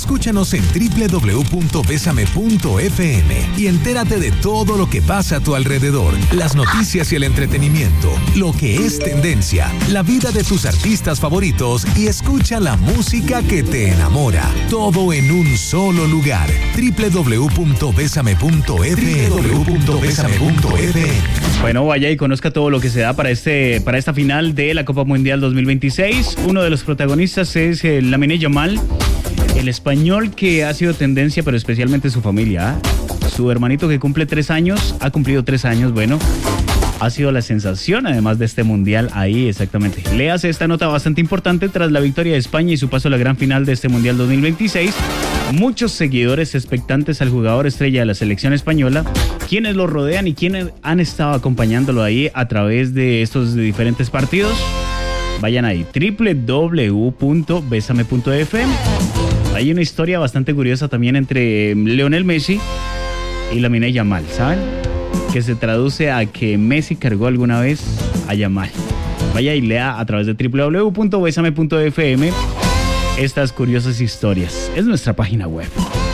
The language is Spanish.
Escúchanos en www.besame.fm y entérate de todo lo que pasa a tu alrededor, las noticias y el entretenimiento, lo que es tendencia, la vida de tus artistas favoritos y escucha la música que te enamora. Todo en un solo lugar. www.besame.fm. Bueno, vaya y conozca todo lo que se da para esta final de la Copa Mundial 2026. Uno de los protagonistas es Lamine Yamal, el español que ha sido tendencia, pero especialmente su familia. Su hermanito que cumple 3 años, ha cumplido 3 años, bueno, ha sido la sensación además de este mundial ahí, exactamente. Léase esta nota bastante importante tras la victoria de España y su paso a la gran final de este mundial 2026. Muchos seguidores expectantes al jugador estrella de la selección española, quienes lo rodean y quienes han estado acompañándolo ahí a través de estos diferentes partidos. Vayan ahí, www.besame.fm. Hay una historia bastante curiosa también entre Lionel Messi y Lamine Yamal, ¿saben? Que se traduce a que Messi cargó alguna vez a Yamal. Vaya y lea a través de www.besame.fm estas curiosas historias. Es nuestra página web.